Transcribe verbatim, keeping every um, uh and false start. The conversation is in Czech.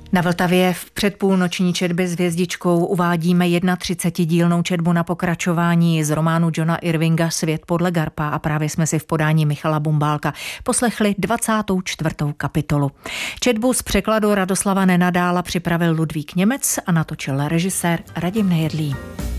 Na Vltavě v předpůlnoční četbě s hvězdičkou uvádíme třicetidílnou četbu na pokračování z románu Johna Irvinga Svět podle Garpa a právě jsme si v podání Michala Bumbálka poslechli dvacátou čtvrtou kapitolu. Četbu z překladu Radoslava Nenadála připravil Ludvík Němec a natočil režisér Radim Nejedlý.